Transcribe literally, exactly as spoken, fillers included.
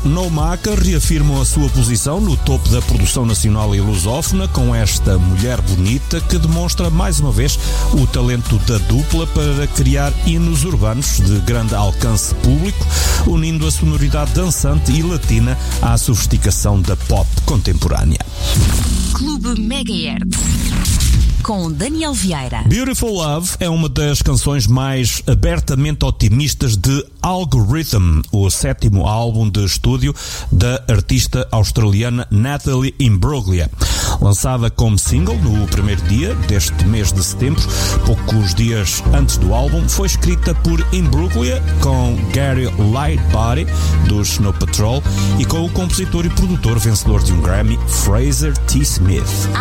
No Maca reafirmam a sua posição no topo da produção nacional e lusófona com esta mulher bonita que demonstra mais uma vez o talento da dupla para criar hinos urbanos de grande alcance público, unindo a sonoridade dançante e latina à sofisticação da pop contemporânea. Clube Megahertz com Daniel Vieira. Beautiful Love é uma das canções mais abertamente otimistas de Algorithm, o sétimo álbum de estúdio da artista australiana Natalie Imbruglia. Lançada como single no primeiro dia deste mês de setembro, poucos dias antes do álbum, foi escrita por Imbruglia com Gary Lightbody dos Snow Patrol e com o compositor e produtor vencedor de um Grammy, Fraser T. Smith.